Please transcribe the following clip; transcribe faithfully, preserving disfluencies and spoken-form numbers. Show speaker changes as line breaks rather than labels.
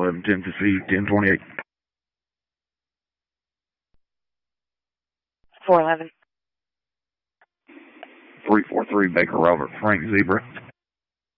eleven ten fifty, ten twenty-eight.
four eleven.
three four three Baker Robert Frank Zebra.